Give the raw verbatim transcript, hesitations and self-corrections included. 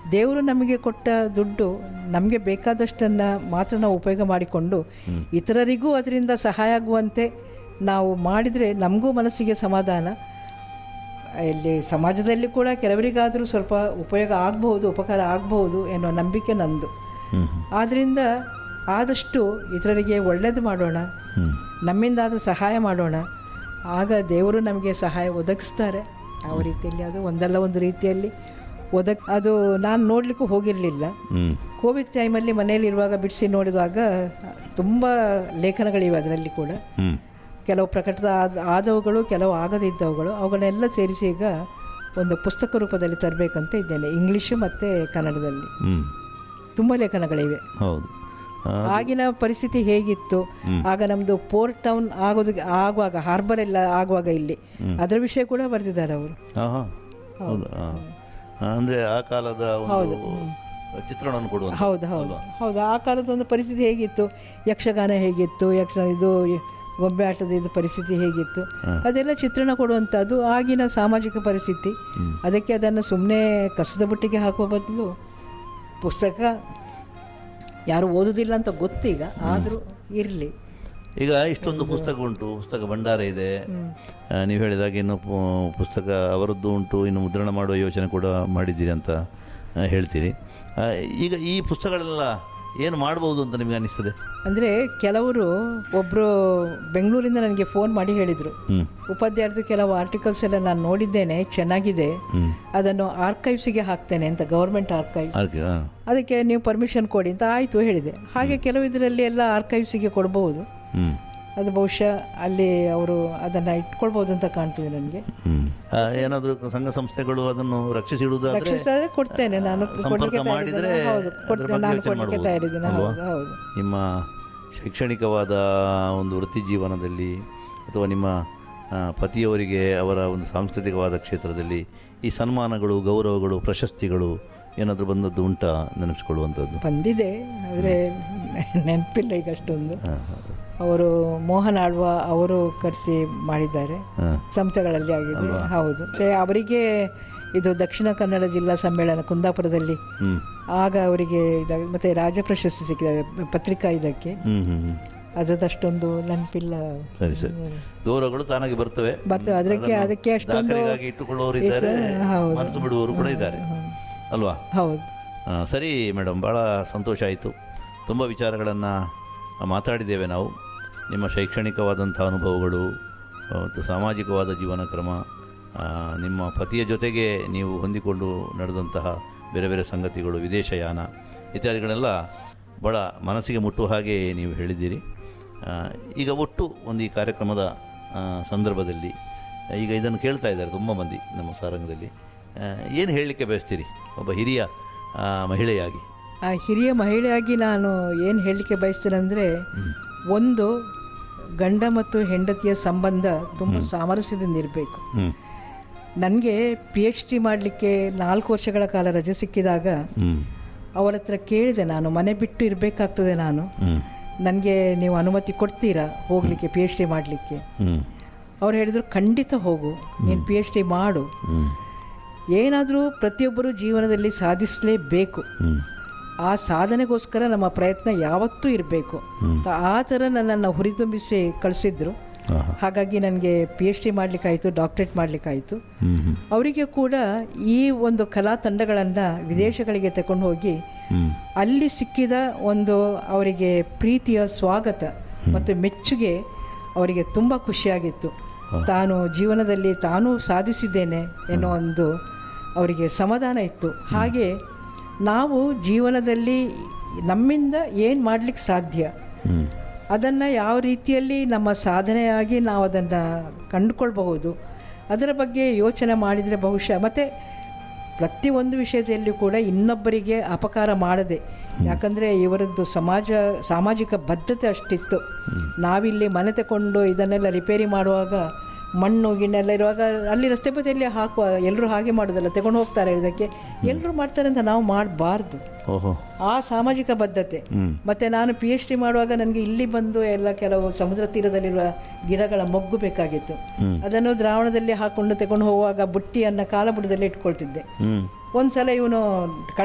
ದೇವರು ನಮಗೆ ಕೊಟ್ಟ ದುಡ್ಡು ನಮಗೆ ಬೇಕಾದಷ್ಟನ್ನು ಮಾತ್ರ ನಾವು ಉಪಯೋಗ ಮಾಡಿಕೊಂಡು ಇತರರಿಗೂ ಅದರಿಂದ ಸಹಾಯ ಆಗುವಂತೆ ನಾವು ಮಾಡಿದರೆ ನಮಗೂ ಮನಸ್ಸಿಗೆ ಸಮಾಧಾನ. ಇಲ್ಲಿ ಸಮಾಜದಲ್ಲಿ ಕೂಡ ಕೆಲವರಿಗಾದರೂ ಸ್ವಲ್ಪ ಉಪಯೋಗ ಆಗ್ಬೋದು, ಉಪಕಾರ ಆಗ್ಬೋದು ಎನ್ನುವ ನಂಬಿಕೆ ನಂದು. ಆದ್ದರಿಂದ ಆದಷ್ಟು ಇತರರಿಗೆ ಒಳ್ಳೆಯದು ಮಾಡೋಣ, ನಮ್ಮಿಂದಾದರೂ ಸಹಾಯ ಮಾಡೋಣ. ಆಗ ದೇವರು ನಮಗೆ ಸಹಾಯ ಒದಗಿಸ್ತಾರೆ. ಯಾವ ರೀತಿಯಲ್ಲಿ ಅದು ಒಂದಲ್ಲ ಒಂದು ರೀತಿಯಲ್ಲಿ ಒದಗ್ ಅದು ನಾನು ನೋಡಲಿಕ್ಕೂ ಹೋಗಿರಲಿಲ್ಲ. ಕೋವಿಡ್ ಟೈಮಲ್ಲಿ ಮನೆಯಲ್ಲಿರುವಾಗ ಬಿಡಿಸಿ ನೋಡಿದಾಗ ತುಂಬ ಲೇಖನಗಳಿವೆ ಅದರಲ್ಲಿ ಕೂಡ. ಕೆಲವು ಪ್ರಕಟ ಆದವುಗಳು, ಕೆಲವು ಆಗದಿದ್ದವುಗಳು, ಅವುಗಳನ್ನೆಲ್ಲ ಸೇರಿಸಿ ಈಗ ಒಂದು ಪುಸ್ತಕ ರೂಪದಲ್ಲಿ ತರಬೇಕಂತ ಇದ್ದೇನೆ, ಇಂಗ್ಲೀಷು ಮತ್ತು ಕನ್ನಡದಲ್ಲಿ. ತುಂಬ ಲೇಖನಗಳಿವೆ. ಹೌದು. ಆಗಿನ ಪರಿಸ್ಥಿತಿ ಹೇಗಿತ್ತು, ಆಗ ನಮ್ಮದು ಪೋರ್ಟ್ ಟೌನ್ ಆಗೋದು ಆಗುವಾಗ, ಹಾರ್ಬರ್ ಎಲ್ಲ ಆಗುವಾಗ ಇಲ್ಲಿ ಅದರ ವಿಷಯ ಕೂಡ ಬರೆದಿದ್ದಾರೆ ಅವರು. ಅಂದರೆ ಆ ಕಾಲದ ಒಂದು ಚಿತ್ರಣವನ್ನು ಕೊಡುವ. ಹೌದು ಹೌದು ಹೌದು ಆ ಕಾಲದ ಒಂದು ಪರಿಸ್ಥಿತಿ ಹೇಗಿತ್ತು, ಯಕ್ಷಗಾನ ಹೇಗಿತ್ತು, ಯಕ್ಷ ಇದು ಗೊಂಬೆ ಆಟದ ಇದು ಪರಿಸ್ಥಿತಿ ಹೇಗಿತ್ತು, ಅದೆಲ್ಲ ಚಿತ್ರಣ ಕೊಡುವಂಥದ್ದು ಆಗಿನ ಸಾಮಾಜಿಕ ಪರಿಸ್ಥಿತಿ. ಅದಕ್ಕೆ ಅದನ್ನು ಸುಮ್ಮನೆ ಕಸದ ಬುಟ್ಟಿಗೆ ಹಾಕುವ ಬದಲು ಪುಸ್ತಕ ಯಾರು ಓದೋದಿಲ್ಲ ಅಂತ ಗೊತ್ತೀಗ, ಆದರೂ ಇರಲಿ. ಈಗ ಇಷ್ಟೊಂದು ಪುಸ್ತಕ ಉಂಟು, ಪುಸ್ತಕ ಭಂಡಾರ ಇದೆ. ನೀವು ಹೇಳಿದಾಗ ಇನ್ನು ಪುಸ್ತಕ ಅವರದ್ದು ಉಂಟು, ಇನ್ನು ಮುದ್ರಣ ಮಾಡುವ ಯೋಚನೆ ಕೂಡ ಮಾಡಿದ್ದೀರಿ ಅಂತ ಹೇಳ್ತೀರಿ. ಈಗ ಈ ಪುಸ್ತಕಗಳೆಲ್ಲ ಏನು ಮಾಡ್ಬೋದು ಅಂತ ನಿಮಗೆ ಅನಿಸ್ತದೆ? ಅಂದರೆ ಕೆಲವರು ಒಬ್ಬರು ಬೆಂಗಳೂರಿಂದ ನನಗೆ ಫೋನ್ ಮಾಡಿ ಹೇಳಿದರು, ಉಪಾಧ್ಯಾಯರದ್ದು ಕೆಲವು ಆರ್ಟಿಕಲ್ಸ್ ಎಲ್ಲ ನಾನು ನೋಡಿದ್ದೇನೆ, ಚೆನ್ನಾಗಿದೆ, ಅದನ್ನು ಆರ್ಕೈವ್ಸಿಗೆ ಹಾಕ್ತೇನೆ ಅಂತ, ಗೌರ್ಮೆಂಟ್ ಆರ್ಕೈವ್, ಅದಕ್ಕೆ ನೀವು ಪರ್ಮಿಷನ್ ಕೊಡಿ ಅಂತ. ಆಯಿತು ಹೇಳಿದೆ. ಹಾಗೆ ಕೆಲವು ಇದರಲ್ಲಿ ಎಲ್ಲ ಆರ್ಕೈವ್ಸಿಗೆ ಕೊಡ್ಬೋದು. ಅದು ಬಹುಶಃ ಅಲ್ಲಿ ಅವರು ಅದನ್ನು ಇಟ್ಕೊಳ್ಬೋದು ಅಂತ ಕಾಣ್ತದೆ ನನಗೆ. ಏನಾದರೂ ಸಂಘ ಸಂಸ್ಥೆಗಳು ಅದನ್ನು ರಕ್ಷಿಸಿಡುವುದಾದ್ರೆ ಕೊಡ್ತೇನೆ ನಾನು, ಮಾಡಿದರೆ ನಿಮ್ಮ ಶೈಕ್ಷಣಿಕವಾದ ಒಂದು ವೃತ್ತಿ ಜೀವನದಲ್ಲಿ ಅಥವಾ ನಿಮ್ಮ ಪತಿಯವರಿಗೆ ಅವರ ಒಂದು ಸಾಂಸ್ಕೃತಿಕವಾದ ಕ್ಷೇತ್ರದಲ್ಲಿ ಈ ಸನ್ಮಾನಗಳು, ಗೌರವಗಳು, ಪ್ರಶಸ್ತಿಗಳು ಏನಾದರೂ ಬಂದದ್ದು ಉಂಟಾ ನೆನಪಿಸ್ಕೊಳ್ಳುವಂಥದ್ದು? ಬಂದಿದೆ, ಆದರೆ ನೆನಪಿಲ್ಲ ಈಗ ಅಷ್ಟೊಂದು. ಅವರು ಮೋಹನ್ ಆಳ್ವ ಅವರು ಕರೆಸಿ ಮಾಡಿದ್ದಾರೆ, ಸಂಸ್ಥೆಗಳಲ್ಲಿ ಆಗಿದೆ. ಹೌದು. ಮತ್ತೆ ಅವರಿಗೆ ಇದು ದಕ್ಷಿಣ ಕನ್ನಡ ಜಿಲ್ಲಾ ಸಮ್ಮೇಳನ ಕುಂದಾಪುರದಲ್ಲಿ, ಆಗ ಅವರಿಗೆ ಇದಾಗ ಮತ್ತೆ ರಾಜ್ಯ ಪ್ರಶಸ್ತಿ ಸಿಕ್ಕಿದೆ ಪತ್ರಿಕಾ ಇದಕ್ಕೆ. ಅದರದಷ್ಟೊಂದು ನೆನಪಿಲ್ಲ. ಸರಿ ಸರಿ, ಗೌರವಗಳು ತಾನಾಗಿ ಬರ್ತವೆ ಬರ್ತವೆ ಅದಕ್ಕೆ ಅದಕ್ಕೆ ಅಷ್ಟೊಂದು ಇಟ್ಟುಕೊಳ್ಳೋರು ಇದ್ದಾರೆ, ಮರೆತು ಬಿಡುವವರು ಕೂಡ ಇದ್ದಾರೆ ಅಲ್ವಾ? ಹೌದು. ಸರಿ ಮೇಡಮ್, ಭಾಳ ಸಂತೋಷ ಆಯಿತು. ತುಂಬ ವಿಚಾರಗಳನ್ನು ಮಾತಾಡಿದ್ದೇವೆ ನಾವು. ನಿಮ್ಮ ಶೈಕ್ಷಣಿಕವಾದಂಥ ಅನುಭವಗಳು ಮತ್ತು ಸಾಮಾಜಿಕವಾದ ಜೀವನ ಕ್ರಮ, ನಿಮ್ಮ ಪತಿಯ ಜೊತೆಗೆ ನೀವು ಹೊಂದಿಕೊಂಡು ನಡೆದಂತಹ ಬೇರೆ ಬೇರೆ ಸಂಗತಿಗಳು, ವಿದೇಶಯಾನ ಇತ್ಯಾದಿಗಳೆಲ್ಲ ಭಾಳ ಮನಸ್ಸಿಗೆ ಮುಟ್ಟುವ ಹಾಗೆ ನೀವು ಹೇಳಿದ್ದೀರಿ. ಈಗ ಒಟ್ಟು ಒಂದು ಈ ಕಾರ್ಯಕ್ರಮದ ಸಂದರ್ಭದಲ್ಲಿ ಈಗ ಇದನ್ನು ಕೇಳ್ತಾ ಇದ್ದಾರೆ ತುಂಬ ಮಂದಿ ನಮ್ಮ ಸಾರಂಗದಲ್ಲಿ, ಏನು ಹೇಳಲಿಕ್ಕೆ ಬಯಸ್ತೀರಿ ಒಬ್ಬ ಹಿರಿಯ ಮಹಿಳೆಯಾಗಿ? ಹಿರಿಯ ಮಹಿಳೆಯಾಗಿ ನಾನು ಏನು ಹೇಳಲಿಕ್ಕೆ ಬಯಸ್ತೇನೆ ಅಂದರೆ, ಒಂದು ಗಂಡ ಮತ್ತು ಹೆಂಡತಿಯ ಸಂಬಂಧ ತುಂಬ ಸಾಮರಸ್ಯದಿಂದ ಇರಬೇಕು. ನನಗೆ ಪಿ ಎಚ್ ಡಿ ಮಾಡಲಿಕ್ಕೆ ನಾಲ್ಕು ವರ್ಷಗಳ ಕಾಲ ರಜೆ ಸಿಕ್ಕಿದಾಗ ಅವರ ಹತ್ರ ಕೇಳಿದೆ, ನಾನು ಮನೆ ಬಿಟ್ಟು ಇರಬೇಕಾಗ್ತದೆ, ನಾನು ನನಗೆ ನೀವು ಅನುಮತಿ ಕೊಡ್ತೀರಾ ಹೋಗಲಿಕ್ಕೆ ಪಿ ಎಚ್ ಡಿ ಮಾಡಲಿಕ್ಕೆ? ಅವ್ರು ಹೇಳಿದರು, ಖಂಡಿತ ಹೋಗು, ನೀನು ಪಿ ಎಚ್ ಡಿ ಮಾಡು, ಏನಾದರೂ ಪ್ರತಿಯೊಬ್ಬರೂ ಜೀವನದಲ್ಲಿ ಸಾಧಿಸಲೇಬೇಕು, ಆ ಸಾಧನೆಗೋಸ್ಕರ ನಮ್ಮ ಪ್ರಯತ್ನ ಯಾವತ್ತೂ ಇರಬೇಕು. ಆ ಥರ ನನ್ನನ್ನು ಹುರಿದುಂಬಿಸಿ ಕಳಿಸಿದ್ರು. ಹಾಗಾಗಿ ನನಗೆ ಪಿ ಎಚ್ ಡಿ ಮಾಡಲಿಕ್ಕಾಯಿತು, ಡಾಕ್ಟ್ರೇಟ್ ಮಾಡಲಿಕ್ಕಾಯಿತು. ಅವರಿಗೆ ಕೂಡ ಈ ಒಂದು ಕಲಾ ತಂಡಗಳನ್ನು ವಿದೇಶಗಳಿಗೆ ತಗೊಂಡು ಹೋಗಿ ಅಲ್ಲಿ ಸಿಕ್ಕಿದ ಒಂದು ಅವರಿಗೆ ಪ್ರೀತಿಯ ಸ್ವಾಗತ ಮತ್ತು ಮೆಚ್ಚುಗೆ ಅವರಿಗೆ ತುಂಬ ಖುಷಿಯಾಗಿತ್ತು. ತಾನು ಜೀವನದಲ್ಲಿ ತಾನೂ ಸಾಧಿಸಿದ್ದೇನೆ ಎನ್ನೋ ಒಂದು ಅವರಿಗೆ ಸಮಾಧಾನ ಇತ್ತು. ಹಾಗೆ ನಾವು ಜೀವನದಲ್ಲಿ ನಮ್ಮಿಂದ ಏನು ಮಾಡಲಿಕ್ಕೆ ಸಾಧ್ಯ, ಅದನ್ನು ಯಾವ ರೀತಿಯಲ್ಲಿ ನಮ್ಮ ಸಾಧನೆಯಾಗಿ ನಾವು ಅದನ್ನು ಕಂಡುಕೊಳ್ಬಹುದು, ಅದರ ಬಗ್ಗೆ ಯೋಚನೆ ಮಾಡಿದರೆ ಬಹುಶಃ, ಮತ್ತು ಪ್ರತಿಯೊಂದು ವಿಷಯದಲ್ಲಿಯೂ ಕೂಡ ಇನ್ನೊಬ್ಬರಿಗೆ ಅಪಕಾರ ಮಾಡದೆ, ಯಾಕಂದರೆ ಇವರದ್ದು ಸಮಾಜ ಸಾಮಾಜಿಕ ಬದ್ಧತೆ ಅಷ್ಟಿತ್ತು. ನಾವಿಲ್ಲಿ ಮನೆ ತಗೊಂಡು ಇದನ್ನೆಲ್ಲ ರಿಪೇರಿ ಮಾಡುವಾಗ ಮಣ್ಣು ಗಿಣ್ಣೆಲ್ಲ ಇರುವಾಗ ಅಲ್ಲಿ ರಸ್ತೆ ಬದಿಯಲ್ಲಿ ಹಾಕುವ, ಎಲ್ಲರೂ ಹಾಗೆ ಮಾಡೋದಲ್ಲ, ತಗೊಂಡು ಹೋಗ್ತಾರೆ, ಇದಕ್ಕೆ ಎಲ್ಲರೂ ಮಾಡ್ತಾರೆ ಅಂತ ನಾವು ಮಾಡಬಾರ್ದು. ಆ ಸಾಮಾಜಿಕ ಬದ್ಧತೆ. ಮತ್ತು ನಾನು ಪಿ ಎಚ್ ಡಿ ಮಾಡುವಾಗ ನನಗೆ ಇಲ್ಲಿ ಬಂದು ಎಲ್ಲ ಕೆಲವು ಸಮುದ್ರ ತೀರದಲ್ಲಿರುವ ಗಿಡಗಳ ಮೊಗ್ಗು ಬೇಕಾಗಿತ್ತು. ಅದನ್ನು ದ್ರಾವಣದಲ್ಲಿ ಹಾಕೊಂಡು ತಗೊಂಡು ಹೋಗುವಾಗ ಬುಟ್ಟಿಯನ್ನು ಕಾಲಬುಡದಲ್ಲಿ ಇಟ್ಕೊಳ್ತಿದ್ದೆ. ಒಂದು ಸಲ ಇವನು